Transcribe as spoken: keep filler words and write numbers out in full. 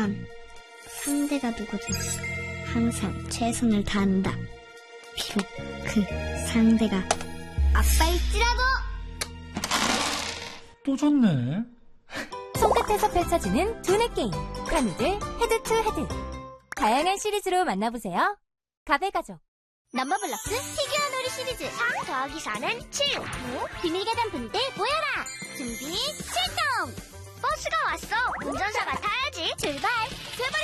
난 상대가 누구든 항상 최선을 다한다. 비록 그 상대가 아빠일지라도. 또 졌네. 손끝에서 펼쳐지는 두뇌 게임 카누들 헤드 투 헤드. 다양한 시리즈로 만나보세요. 가베가족. 넘버블럭스 피규어 놀이 시리즈 사 더하기 사는 칠. 오, 비밀 계단 분대 모여라. 준비 출동. 버스가 왔어. 운전사가 타야지. 출발. 제발